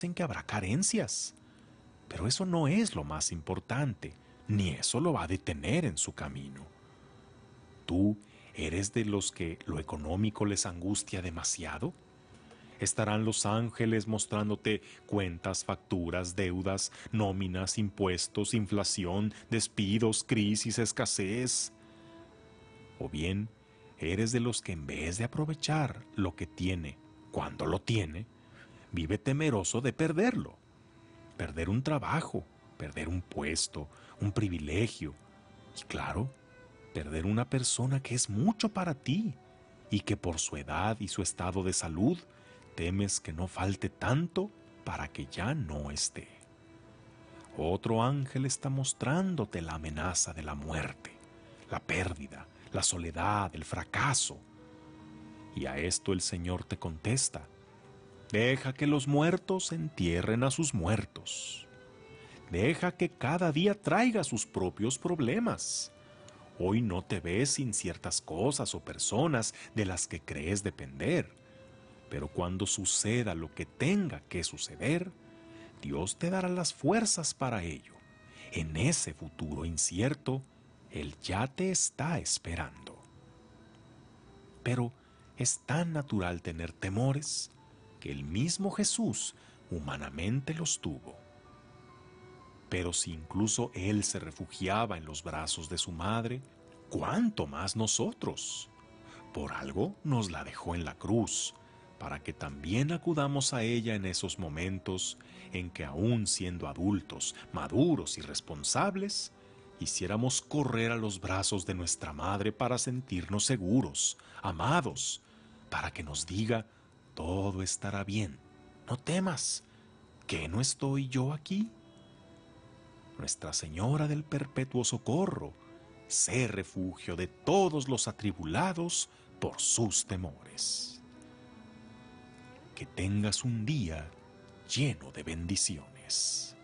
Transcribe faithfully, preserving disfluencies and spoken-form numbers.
en que habrá carencias, pero eso no es lo más importante, ni eso lo va a detener en su camino. ¿Tú eres de los que lo económico les angustia demasiado? ¿Estarán los ángeles mostrándote cuentas, facturas, deudas, nóminas, impuestos, inflación, despidos, crisis, escasez? ¿O bien eres de los que en vez de aprovechar lo que tiene cuando lo tiene, vive temeroso de perderlo? Perder un trabajo, perder un puesto, un privilegio y, claro, perder una persona que es mucho para ti y que por su edad y su estado de salud temes que no falte tanto para que ya no esté. Otro ángel está mostrándote la amenaza de la muerte, la pérdida, la soledad, el fracaso. Y a esto el Señor te contesta: deja que los muertos entierren a sus muertos. Deja que cada día traiga sus propios problemas. Hoy no te ves sin ciertas cosas o personas de las que crees depender, pero cuando suceda lo que tenga que suceder, Dios te dará las fuerzas para ello. En ese futuro incierto, Él ya te está esperando. Pero es tan natural tener temores que el mismo Jesús humanamente los tuvo. Pero si incluso Él se refugiaba en los brazos de su madre, ¿cuánto más nosotros? Por algo nos la dejó en la cruz, para que también acudamos a ella en esos momentos en que, aún siendo adultos, maduros y responsables, hiciéramos correr a los brazos de nuestra madre para sentirnos seguros, amados, para que nos diga: todo estará bien, no temas, ¿que no estoy yo aquí? Nuestra Señora del Perpetuo Socorro, sé refugio de todos los atribulados por sus temores. Que tengas un día lleno de bendiciones.